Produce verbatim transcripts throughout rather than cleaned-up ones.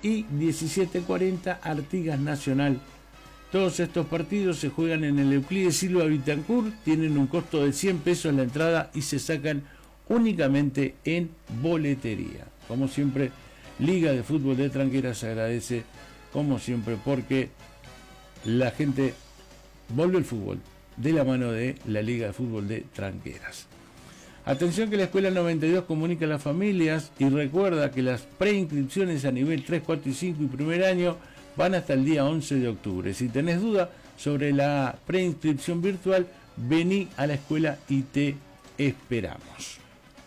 y diecisiete cuarenta Artigas Nacional. Todos estos partidos se juegan en el Euclides Silva Bittencourt, tienen un costo de cien pesos la entrada y se sacan únicamente en boletería. Como siempre, Liga de Fútbol de Tranqueras agradece, como siempre, porque la gente vuelve el fútbol de la mano de la Liga de Fútbol de Tranqueras. Atención que la Escuela noventa y dos comunica a las familias y recuerda que las preinscripciones a nivel tres, cuatro y cinco y primer año van hasta el día once de octubre. Si tenés duda sobre la preinscripción virtual, vení a la escuela y te esperamos.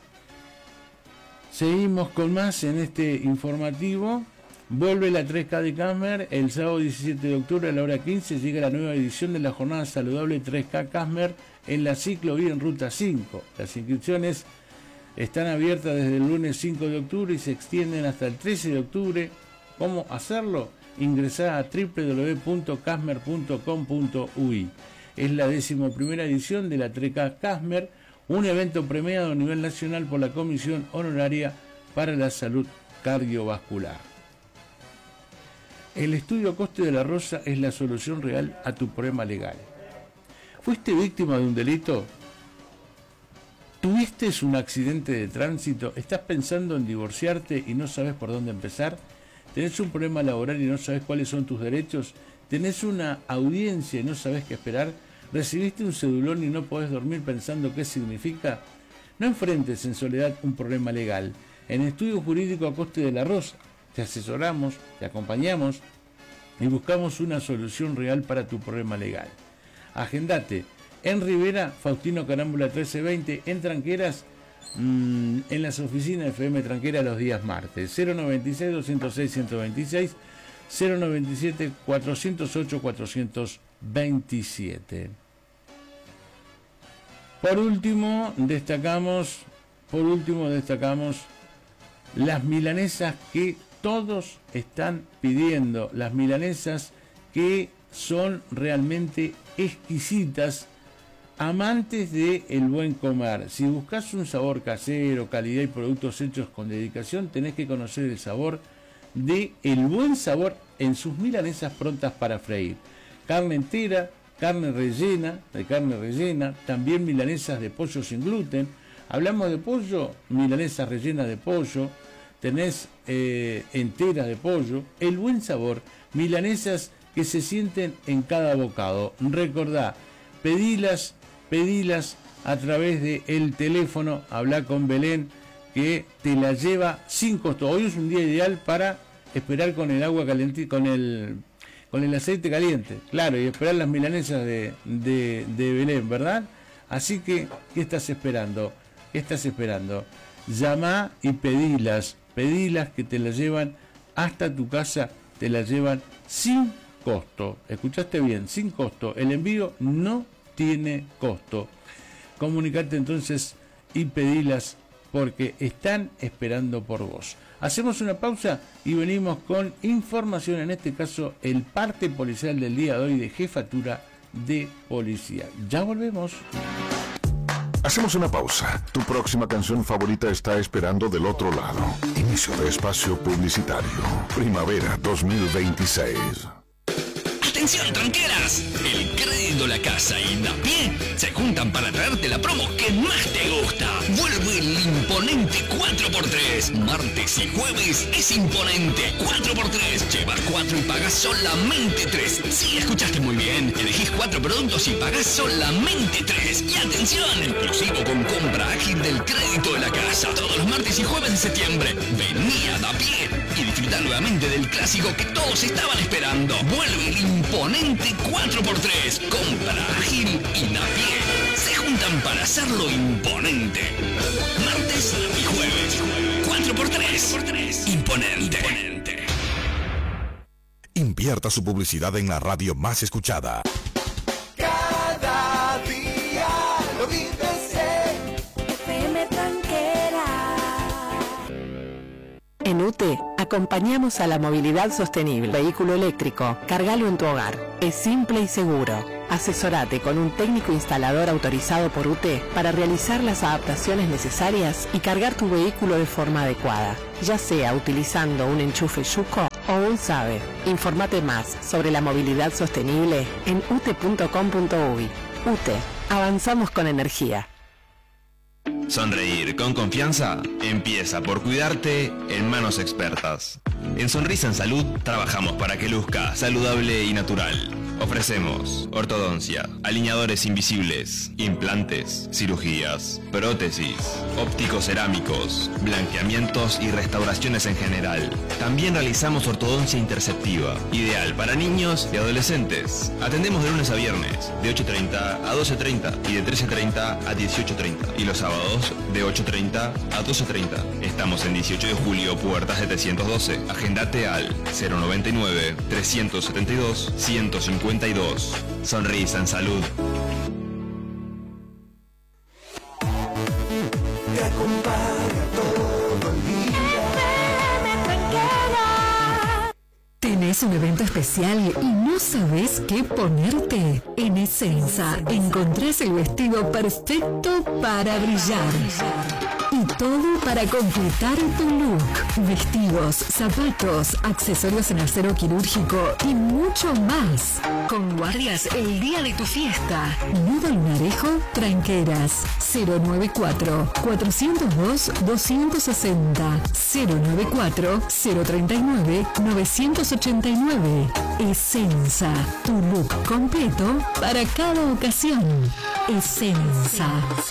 Seguimos con más en este informativo. Vuelve la tres K de Casmer el sábado diecisiete de octubre a la hora quince. Llega la nueva edición de la jornada saludable tres K Casmer en la ciclovía en Ruta cinco. Las inscripciones están abiertas desde el lunes cinco de octubre y se extienden hasta el trece de octubre. ¿Cómo hacerlo? Ingresá a doble u doble u doble u punto casmer punto com punto u i. Es la decimoprimera edición de la tres K Casmer, un evento premiado a nivel nacional por la Comisión Honoraria para la Salud Cardiovascular. El estudio coste de la Rosa es la solución real a tu problema legal. ¿Fuiste víctima de un delito? ¿Tuviste un accidente de tránsito? ¿Estás pensando en divorciarte y no sabes por dónde empezar? ¿Tenés un problema laboral y no sabes cuáles son tus derechos? ¿Tenés una audiencia y no sabes qué esperar? ¿Recibiste un cedulón y no podés dormir pensando qué significa? No enfrentes en soledad un problema legal. En Estudio Jurídico a Coste de la Rosa te asesoramos, te acompañamos y buscamos una solución real para tu problema legal. Agendate en Rivera, Faustino Carámbula trece veinte, en Tranqueras, mmm, en las oficinas de F M Tranquera los días martes. Cero noventa y seis, doscientos seis, ciento veintiséis, cero noventa y siete, cuatrocientos ocho, cuatrocientos veintisiete. Por último, destacamos, por último destacamos las milanesas que todos están pidiendo, las milanesas que son realmente exquisitas, amantes de el buen comer. Si buscas un sabor casero, calidad y productos hechos con dedicación, tenés que conocer el sabor de el buen sabor en sus milanesas prontas para freír. Carne entera, carne rellena, de carne rellena, también milanesas de pollo sin gluten. Hablamos de pollo, milanesas rellenas de pollo, tenés eh, enteras de pollo, el buen sabor, milanesas que se sienten en cada bocado. Recordá, pedilas, pedilas a través del teléfono, habla con Belén, que te la lleva sin costo. Hoy es un día ideal para esperar con el agua caliente, con el, con el aceite caliente, claro, y esperar las milanesas de, de, de Belén, ¿verdad? Así que, ¿qué estás esperando? ¿Qué estás esperando? Llama y pedilas, pedilas que te las llevan hasta tu casa, te las llevan sin costo. ¿Escuchaste bien? Sin costo. El envío no tiene costo. Comunicate entonces y pedilas porque están esperando por vos. Hacemos una pausa y venimos con información, en este caso el parte policial del día de hoy de Jefatura de Policía. Ya volvemos. Hacemos una pausa. Tu próxima canción favorita está esperando del otro lado. Inicio de espacio publicitario. Primavera dos mil veintiséis. ¡Atención, tranqueras! El Crédito, la Casa y Indapié se juntan para traerte la promo que más te gusta. Vuelve el imponente cuatro por tres. Martes y jueves es imponente cuatro por tres. Llevas cuatro y pagas solamente tres. Sí, escuchaste muy bien. Elegís cuatro productos y pagás solamente tres. Y atención, exclusivo con compra ágil del Crédito de la Casa. Todos los martes y jueves de septiembre. Vení a Indapié y disfrutar nuevamente del clásico que todos estaban esperando. Vuelve el imponente cuatro por tres. Compra ágil y Indapié se juntan para hacerlo imponente. Martes y jueves. cuatro por tres. Imponente. Invierta su publicidad en la radio más escuchada. Cada día lo vives en F M Tranquera. En U T E acompañamos a la movilidad sostenible. Vehículo eléctrico, cargalo en tu hogar. Es simple y seguro. Asesorate con un técnico instalador autorizado por U T E para realizar las adaptaciones necesarias y cargar tu vehículo de forma adecuada, ya sea utilizando un enchufe Yuco o común sabe. Informate más sobre la movilidad sostenible en u t punto com punto u y. U T, avanzamos con energía. Sonreír con confianza empieza por cuidarte en manos expertas. En Sonrisa en Salud trabajamos para que luzca saludable y natural. Ofrecemos ortodoncia, alineadores invisibles, implantes, cirugías, prótesis, ópticos cerámicos, blanqueamientos y restauraciones en general. También realizamos ortodoncia interceptiva, ideal para niños y adolescentes. Atendemos de lunes a viernes, de ocho y treinta a doce y treinta y de trece y treinta a dieciocho y treinta. Y los sábados, de ocho y treinta a doce y treinta. Estamos en dieciocho de julio, puerta setecientos doce. Agendate al cero noventa y nueve, trescientos setenta y dos, ciento cincuenta y dos. Sonrisa en Salud. Te acompaña todo el día. ¿Tenés un evento especial y no sabes qué ponerte? En Essenza encontrás el vestido perfecto para brillar. Y todo para completar tu look. Vestidos, zapatos, accesorios en acero quirúrgico y mucho más. Con guardias el día de tu fiesta. Nudo Lunarejo, Tranqueras. cero noventa y cuatro, cuatrocientos dos, doscientos sesenta. cero noventa y cuatro, cero treinta y nueve, novecientos ochenta y nueve. Essenza, tu look completo para cada ocasión. Essenza.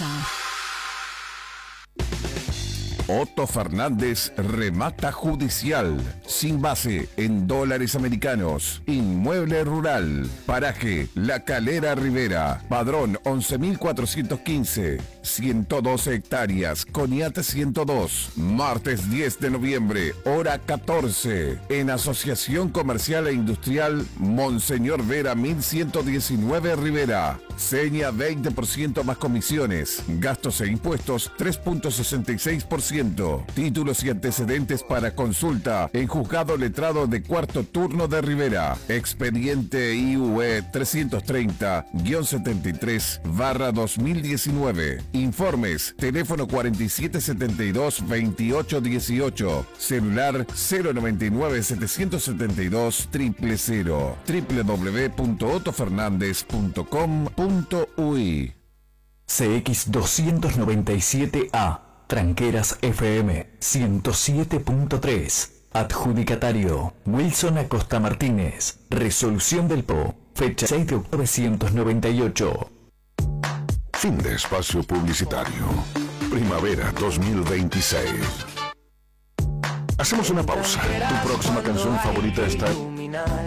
Otto Fernández Remata Judicial, sin base en dólares americanos, inmueble rural, paraje La Calera Rivera, padrón once mil cuatrocientos quince, ciento doce hectáreas, Coniate ciento dos, martes diez de noviembre, hora catorce, en Asociación Comercial e Industrial Monseñor Vera mil ciento diecinueve Rivera, seña veinte por ciento más comisiones, gastos e impuestos tres punto sesenta y seis por ciento. Títulos y antecedentes para consulta en Juzgado Letrado de Cuarto Turno de Rivera. Expediente I U E trescientos treinta guión setenta y tres barra dos mil diecinueve. Informes, teléfono cuarenta y siete setenta y dos veintiocho dieciocho, celular cero noventa y nueve setecientos setenta y dos cero cero cero, w w w punto otto fernández punto com punto u y. C X doscientos noventa y siete A Tranqueras F M ciento siete punto tres. Adjudicatario Wilson Acosta Martínez. Resolución del P O. Fecha seis de octubre de mil novecientos noventa y ocho. Fin de espacio publicitario. Primavera dos mil veintiséis. Hacemos una pausa. Tu próxima canción favorita está...